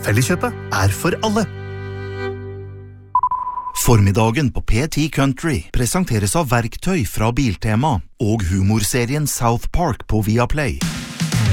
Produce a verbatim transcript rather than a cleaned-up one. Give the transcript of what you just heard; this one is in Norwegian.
Felleskjøpet er for alle. Formiddagen på P ti Country presenteres av verktøy fra Biltema og humorserien South Park på Viaplay.